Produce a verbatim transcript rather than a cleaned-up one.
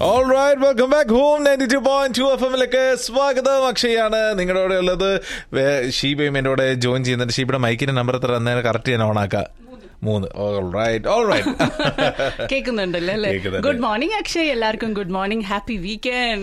All right, welcome back home. ninety-two point two F എമ്മിലേക്ക് സ്വാഗതം. അക്ഷയാണ് നിങ്ങളുടെ കൂടെ ഉള്ളത്. ഷീബയും എൻ്റെ കൂടെ ജോയിൻ ചെയ്യുന്നുണ്ട്. ഷീബയുടെ മൈക്കിന്റെ നമ്പർ എത്ര അന്നേരം കറക്റ്റ് ഞാൻ ഓണാക്കാം. മൂന്ന്. ഓൾ റൈറ്റ് ഓൾ റൈറ്റ് കേൾക്കുന്നുണ്ടല്ലോ അല്ലേ? Good morning Akshay. എല്ലാവർക്കും ഗുഡ് മോർണിംഗ്. Happy weekend.